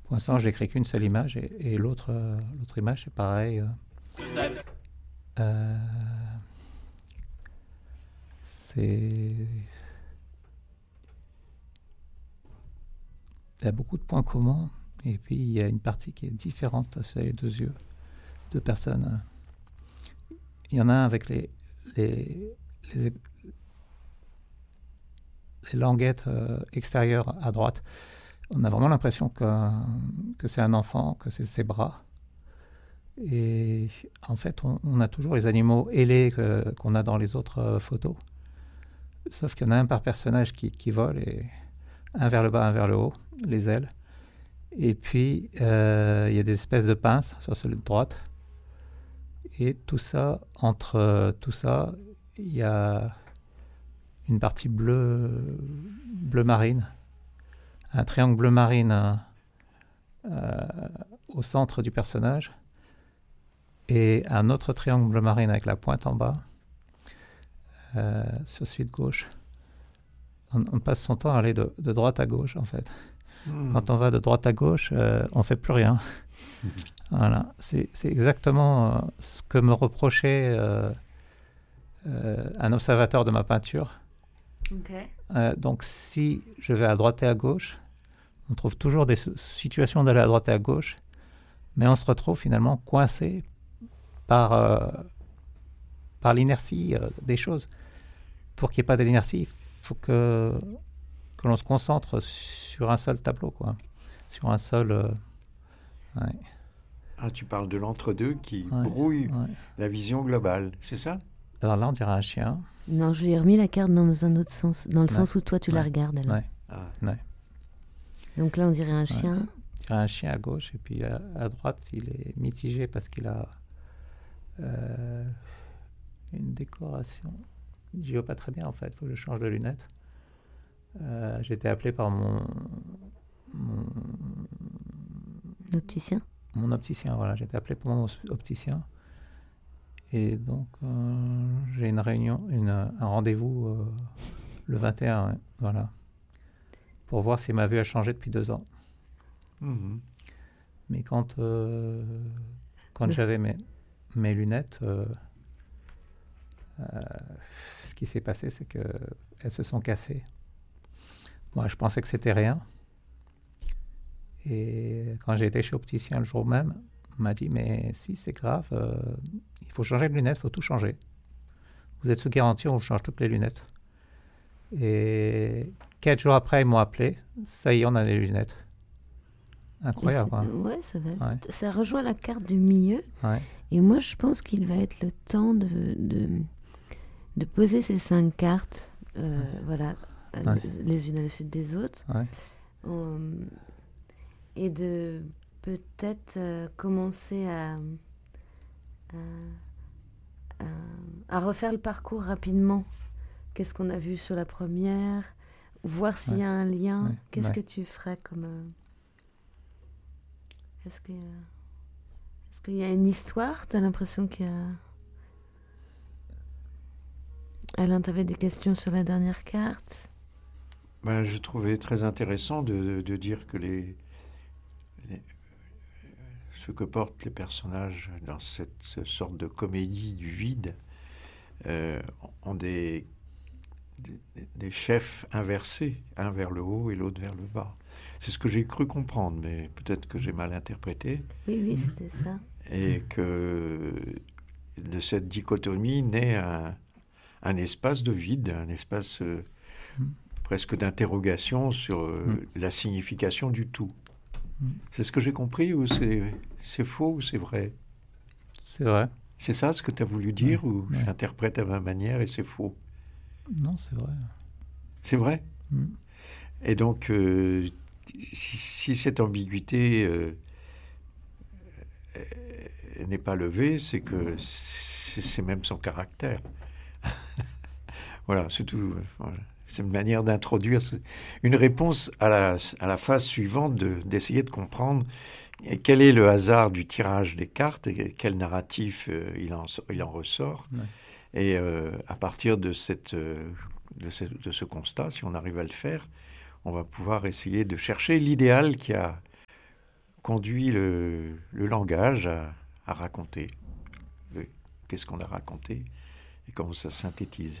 Pour l'instant, j'ai créé qu'une seule image et l'autre image, c'est pareil. Euh, il y a beaucoup de points communs et puis il y a une partie qui est différente, c'est les deux yeux, deux personnes. Il y en a un avec les languettes extérieures à droite. On a vraiment l'impression que c'est un enfant, que c'est ses bras. Et en fait, on a toujours les animaux ailés qu'on a dans les autres photos. Sauf qu'il y en a un par personnage qui vole, et un vers le bas, un vers le haut, les ailes. Et puis, il y a des espèces de pinces sur celui de droite. Et tout ça, entre tout ça, il y a une partie bleu marine, un triangle bleu marine au centre du personnage, et un autre triangle bleu marine avec la pointe en bas, sur celui de gauche. On passe son temps à aller de droite à gauche, en fait. Quand on va de droite à gauche, on ne fait plus rien. Voilà. C'est exactement ce que me reprochait un observateur de ma peinture. Okay. Donc, si je vais à droite et à gauche, on trouve toujours des situations d'aller à droite et à gauche, mais on se retrouve finalement coincé par l'inertie des choses. Pour qu'il n'y ait pas d'inertie, il faut que l'on se concentre sur un seul tableau, quoi. Sur un seul... ouais. Ah, tu parles de l'entre-deux qui brouille la vision globale, c'est ça? Alors là, on dirait un chien. Non, je lui ai remis la carte dans un autre sens, dans le sens où toi tu la regardes. Alors. Donc là, on dirait un chien. On dirait un chien à gauche, et puis à droite, il est mitigé parce qu'il a une décoration. Je vois pas très bien, en fait. Il faut que je change de lunettes. J'ai été appelé par mon opticien. Mon opticien, voilà. J'ai été appelé par mon opticien. Et donc, j'ai une réunion, un rendez-vous le 21, voilà. Pour voir si ma vue a changé depuis 2 ans. Mmh. Mais quand j'avais mes lunettes, ce qui s'est passé, c'est qu'elles se sont cassées. Moi, je pensais que c'était rien. Et quand j'ai été chez l'opticien le jour même, on m'a dit, mais si, c'est grave, il faut changer de lunettes, il faut tout changer. Vous êtes sous garantie, on vous change toutes les lunettes. Et 4 jours après, ils m'ont appelé, ça y est, on a les lunettes. Incroyable. Ouais, ça va. Ouais. Ça rejoint la carte du milieu. Ouais. Et moi, je pense qu'il va être le temps de poser ces 5 cartes, voilà, les unes à la suite des autres. Et de peut-être commencer à refaire le parcours rapidement. Qu'est-ce qu'on a vu sur la première? Voir s'il y a un lien. Qu'est-ce que tu ferais comme... Est-ce qu'il y a une histoire? Tu as l'impression qu'il y a... Alain, tu avais des questions sur la dernière carte? Je trouvais très intéressant de dire que ce que portent les personnages dans cette sorte de comédie du vide ont des chefs inversés, un vers le haut et l'autre vers le bas. C'est ce que j'ai cru comprendre, mais peut-être que j'ai mal interprété. Oui, c'était ça. Et que de cette dichotomie naît un espace de vide, un espace presque d'interrogation sur la signification du tout. C'est ce que j'ai compris, ou c'est faux ou c'est vrai? C'est vrai. C'est ça ce que tu as voulu dire, ou j'interprète à ma manière et c'est faux? Non, c'est vrai. C'est vrai? Et donc, si cette ambiguïté n'est pas levée, c'est que c'est même son caractère. Voilà, c'est tout. C'est une manière d'introduire une réponse à la phase suivante, d'essayer de comprendre quel est le hasard du tirage des cartes et quel narratif il en ressort. Ouais. Et à partir de ce constat, si on arrive à le faire, on va pouvoir essayer de chercher l'idéal qui a conduit le langage à raconter. Qu'est-ce qu'on a raconté et comment ça synthétise.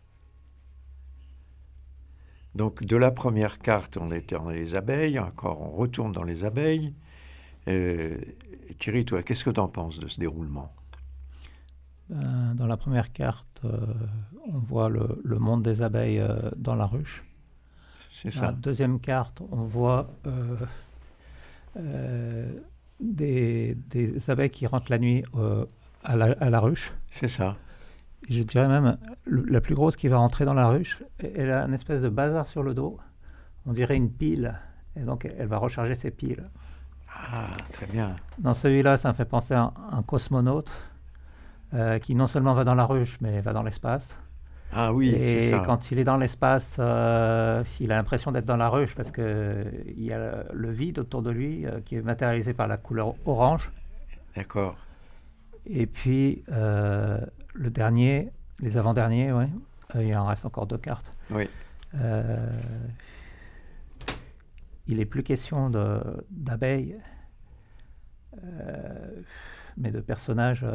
Donc, de la première carte, on était dans les abeilles, encore on retourne dans les abeilles. Thierry, toi, qu'est-ce que tu en penses de ce déroulement ? Dans la première carte, on voit le monde des abeilles dans la ruche. C'est ça. Dans la deuxième carte, on voit des abeilles qui rentrent la nuit à la ruche. C'est ça. Je dirais même, la plus grosse qui va rentrer dans la ruche, elle a une espèce de bazar sur le dos. On dirait une pile. Et donc, elle va recharger ses piles. Ah, très bien. Dans celui-là, ça me fait penser à un cosmonaute qui non seulement va dans la ruche, mais va dans l'espace. Ah oui, c'est ça. Et quand il est dans l'espace, il a l'impression d'être dans la ruche parce qu'il y a le vide autour de lui qui est matérialisé par la couleur orange. D'accord. Et puis, le dernier, les avant-derniers, ouais, il en reste encore 2 cartes. Oui. Il n'est plus question d'abeilles, mais de personnages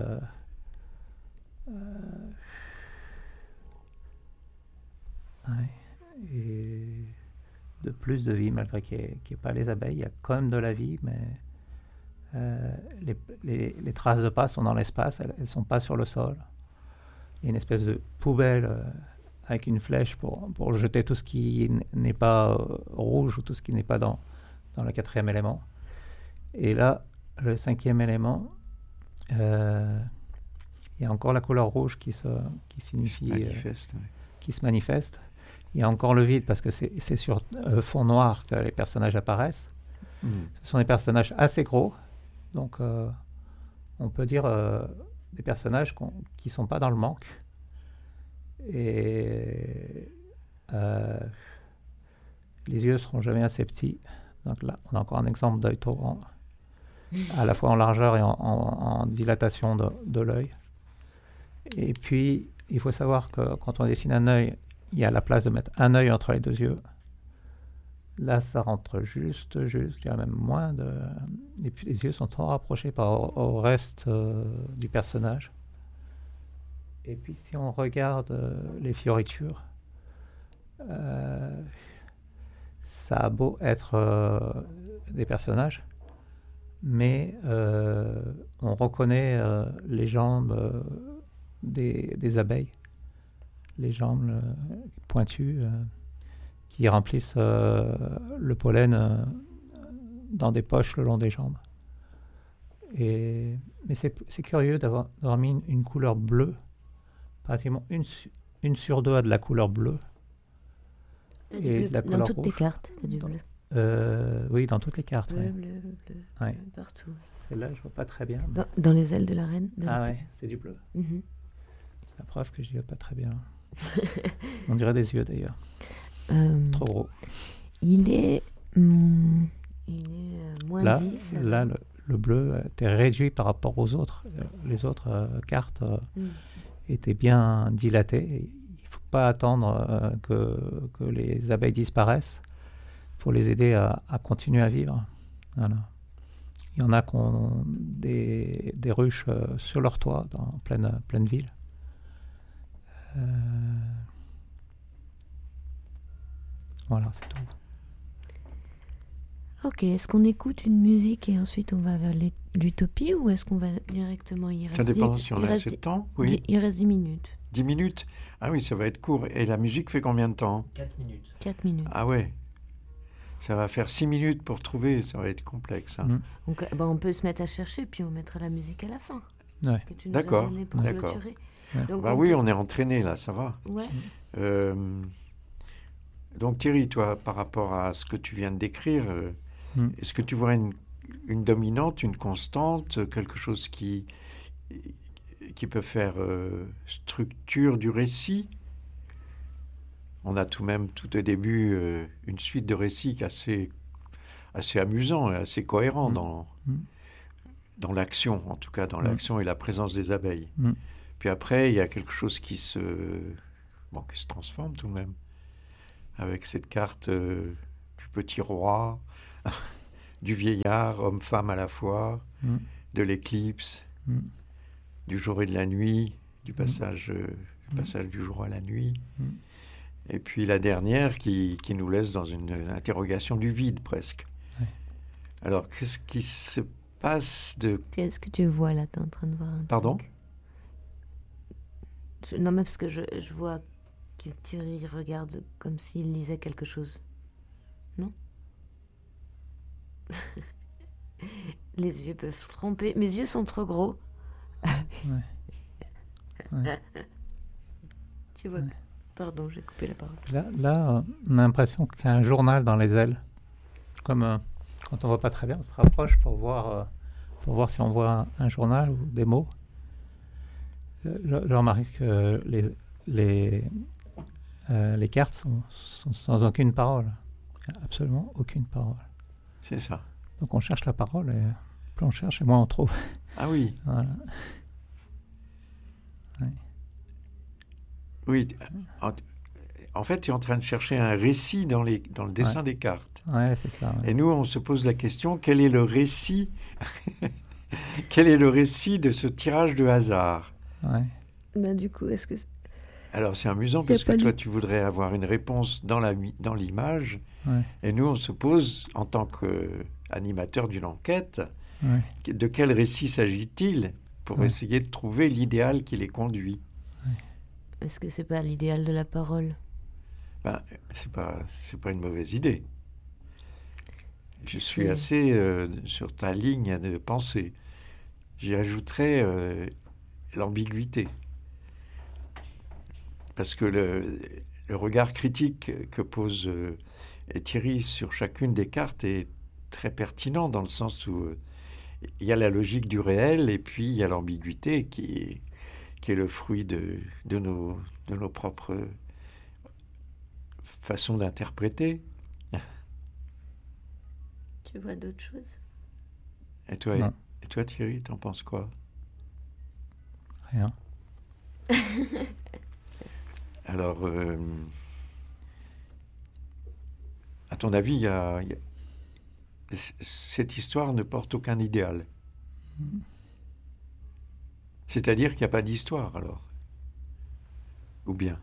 et de plus de vie, malgré qu'il n'y ait pas les abeilles. Il y a quand même de la vie, mais les traces de pas sont dans l'espace, elles ne sont pas sur le sol. Il y a une espèce de poubelle avec une flèche pour jeter tout ce qui n'est pas rouge ou tout ce qui n'est pas dans le 4e élément. Et là, le 5e élément, il y a encore la couleur rouge qui signifie... qui se manifeste. Il y a encore le vide parce que c'est sur fond noir que les personnages apparaissent. Ce sont des personnages assez gros, donc on peut dire des personnages qui ne sont pas dans le manque. Et les yeux ne seront jamais assez petits. Donc là, on a encore un exemple d'œil torrent, à la fois en largeur et en dilatation de l'œil. Et puis, il faut savoir que quand on dessine un œil, il y a la place de mettre un œil entre les 2 yeux. Là, ça rentre juste, je dirais même moins. Et puis les yeux sont trop rapprochés au reste du personnage. Et puis si on regarde les fioritures, ça a beau être des personnages, mais on reconnaît les jambes des abeilles, les jambes pointues qui remplissent le pollen dans des poches le long des jambes. Mais c'est curieux d'avoir mis une couleur bleue, pratiquement une sur 2 a de la couleur bleue. Et de la couleur rouge. Dans toutes tes cartes, tu as du bleu. Oui, dans toutes les cartes. Bleu, ouais. bleu, Ouais. partout. Celle-là, je vois pas très bien. Dans les ailes de la reine. Ouais, c'est du bleu. Mm-hmm. C'est la preuve que je vois pas très bien. On dirait des yeux d'ailleurs. Trop gros. Il est moins là, 10. Là, le bleu était réduit par rapport aux autres. Les autres cartes étaient bien dilatées. Il ne faut pas attendre que les abeilles disparaissent. Il faut les aider à continuer à vivre. Voilà. Il y en a qui ont des ruches sur leur toit, en pleine ville. Voilà, c'est tout. Ok, est-ce qu'on écoute une musique et ensuite on va vers l'utopie ou est-ce qu'on va directement y rester? Ça dépend si on a assez de temps. Oui. Il reste 10 minutes. 10 minutes? Ah oui, ça va être court. Et la musique fait combien de temps? 4 minutes. 4 minutes. Ah ouais. Ça va faire 6 minutes pour trouver, ça va être complexe. Hein. Donc, on peut se mettre à chercher, puis on mettra la musique à la fin. Ouais. Que tu nous as donnée pour clôturer. Ouais. Donc, on est entraîné là, ça va. Ouais. Donc Thierry, toi, par rapport à ce que tu viens de décrire, est-ce que tu vois une dominante, une constante, quelque chose qui peut faire structure du récit? On a tout au début une suite de récits assez amusant et assez cohérent dans l'action, en tout cas dans l'action et la présence des abeilles. Puis après, il y a quelque chose qui se transforme tout de même, avec cette carte du petit roi, du vieillard, homme-femme à la fois, de l'éclipse, du jour et de la nuit, du passage du jour à la nuit. Et puis la dernière qui nous laisse dans une interrogation du vide presque. Ouais. Alors, qu'est-ce qui se passe de... Qu'est-ce que tu vois là? Tu es en train de voir un Pardon? truc. Non, mais parce que je vois que Thierry regarde comme s'il lisait quelque chose. Non? Les yeux peuvent tromper. Mes yeux sont trop gros. Ouais. Tu vois. Ouais. Pardon, j'ai coupé la parole. Là, on a l'impression qu'il y a un journal dans les ailes. Comme quand on voit pas très bien, on se rapproche pour voir si on voit un journal ou des mots. Je remarque que les cartes sont sans aucune parole. Il n'y a absolument aucune parole. C'est ça. Donc on cherche la parole et plus on cherche et moins on trouve. Ah oui. Voilà. Ouais. Oui. En fait, tu es en train de chercher un récit dans le dessin des cartes. Ouais, c'est ça. Ouais. Et nous, on se pose la question, quel est le récit quel est le récit de ce tirage de hasard? Ouais. Ben, du coup, est-ce que... Alors, c'est amusant parce que toi, tu voudrais avoir une réponse dans l'image. Ouais. Et nous, on se pose, en tant qu'animateur d'une enquête, Ouais. de quel récit s'agit-il pour essayer de trouver l'idéal qui les conduit. Est-ce que c'est pas l'idéal de la parole? Ben, c'est pas une mauvaise idée. Je suis assez sur ta ligne de pensée. J'y ajouterais l'ambiguïté. Parce que le regard critique que pose Thierry sur chacune des cartes est très pertinent dans le sens où il y a la logique du réel et puis il y a l'ambiguïté qui est le fruit de nos propres façons d'interpréter. Tu vois d'autres choses? Et toi, Thierry, t'en penses quoi? Rien. Alors, à ton avis, cette histoire ne porte aucun idéal. C'est-à-dire qu'il n'y a pas d'histoire, alors? Ou bien?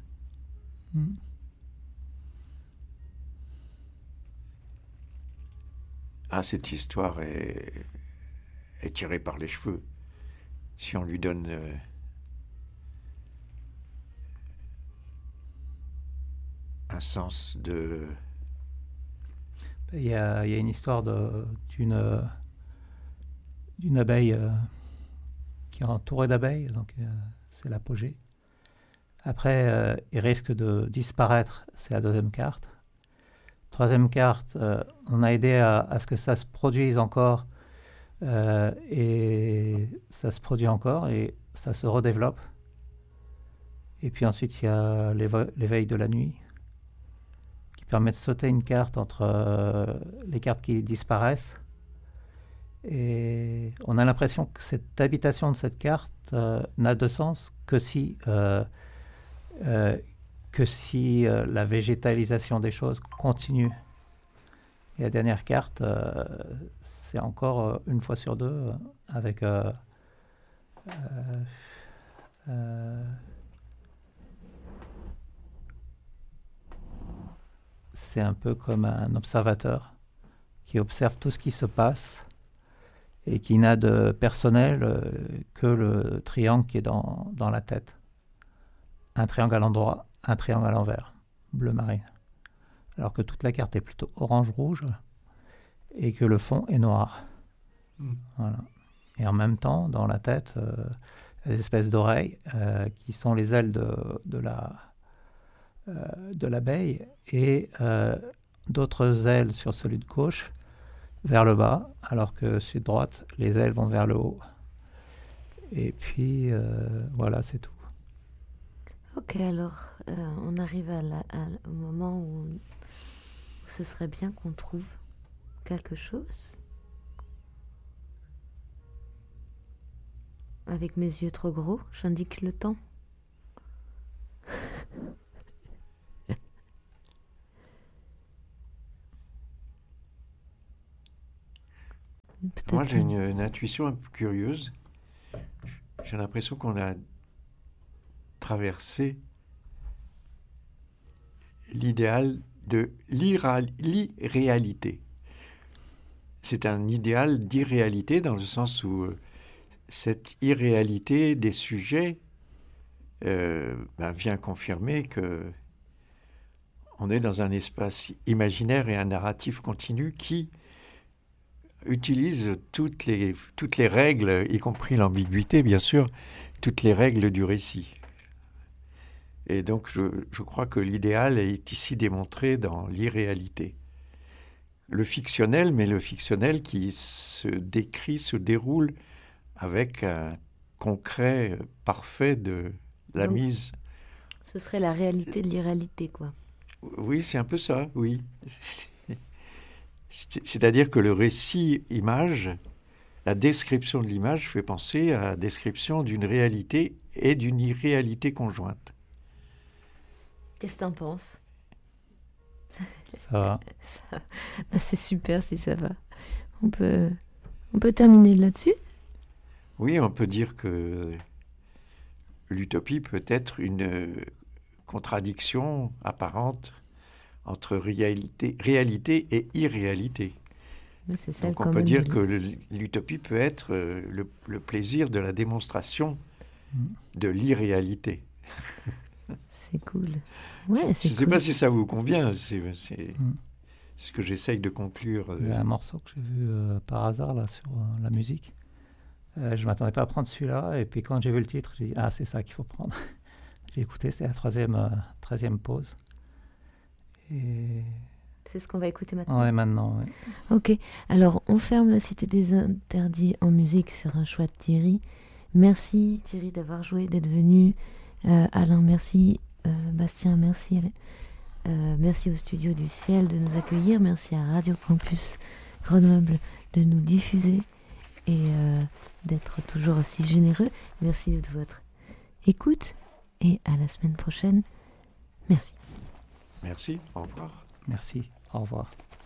Ah, cette histoire est tirée par les cheveux. Si on lui donne un sens de... Il y a une histoire d'une abeille qui est entourée d'abeilles, donc c'est l'apogée. Après, il risque de disparaître, c'est la deuxième carte. Troisième carte, on a aidé à ce que ça se produise encore, et ça se produit encore, et ça se redéveloppe. Et puis ensuite, il y a l'éveil de la nuit, qui permet de sauter une carte entre les cartes qui disparaissent. Et on a l'impression que cette habitation de cette carte n'a de sens que si la végétalisation des choses continue. Et la dernière carte, c'est encore une fois sur deux avec c'est un peu comme un observateur qui observe tout ce qui se passe et qui n'a de personnel que le triangle qui est dans la tête. Un triangle à l'endroit, un triangle à l'envers, bleu marine. Alors que toute la carte est plutôt orange-rouge et que le fond est noir. Voilà. Et en même temps, dans la tête, des espèces d'oreilles qui sont les ailes de l'abeille et d'autres ailes sur celui de gauche vers le bas, alors que celui de droite, les ailes vont vers le haut. Et puis, voilà, c'est tout. Ok, alors on arrive au moment où ce serait bien qu'on trouve quelque chose. Avec mes yeux trop gros, j'indique le temps. Moi, j'ai une intuition un peu curieuse. J'ai l'impression qu'on a traversé l'idéal de l'irréalité. C'est un idéal d'irréalité dans le sens où cette irréalité des sujets vient confirmer que on est dans un espace imaginaire et un narratif continu qui utilise toutes les règles, y compris l'ambiguïté, bien sûr, toutes les règles du récit. Et donc, je crois que l'idéal est ici démontré dans l'irréalité. Le fictionnel, mais le fictionnel qui se décrit, se déroule avec un concret parfait de la donc, mise. Ce serait la réalité de l'irréalité, quoi. Oui, c'est un peu ça, oui. C'est-à-dire que le récit-image, la description de l'image fait penser à la description d'une réalité et d'une irréalité conjointe. Qu'est-ce que t'en penses ? Ça va. C'est super si ça va. On peut terminer là-dessus ? Oui, on peut dire que l'utopie peut être une contradiction apparente entre réalité et irréalité. Mais c'est ça. Donc on peut dire que l'utopie peut être le plaisir de la démonstration de l'irréalité. C'est cool. Ouais, c'est Je ne sais pas si ça vous convient, c'est ce que j'essaye de conclure. Il y a un morceau que j'ai vu par hasard là, sur la musique. Je ne m'attendais pas à prendre celui-là, et puis quand j'ai vu le titre, j'ai dit « Ah, c'est ça qu'il faut prendre ». J'ai écouté, c'est la 13e pause. Et... C'est ce qu'on va écouter maintenant. Ouais, maintenant, ouais. Ok, alors on ferme la Cité des Interdits en musique sur un choix de Thierry. Merci Thierry d'avoir joué, d'être venu. Alain, merci. Bastien, merci. Merci au Studio du Ciel de nous accueillir. Merci à Radio Campus Grenoble de nous diffuser et d'être toujours aussi généreux. Merci de votre écoute et à la semaine prochaine. Merci. Merci, au revoir. Merci, au revoir.